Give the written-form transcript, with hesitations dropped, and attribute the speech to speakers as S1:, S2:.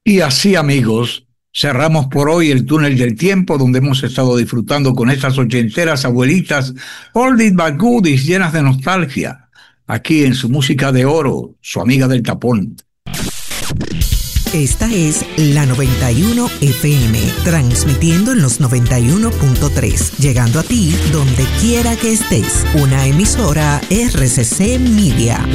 S1: Y así, amigos, cerramos por hoy el túnel del tiempo, donde hemos estado disfrutando con estas ochenteras abuelitas, oldies but goodies, llenas de nostalgia, aquí en su música de oro, su amiga del tapón.
S2: Esta es la 91 FM, transmitiendo en los 91.3, llegando a ti donde quiera que estés. Una emisora RCC Media.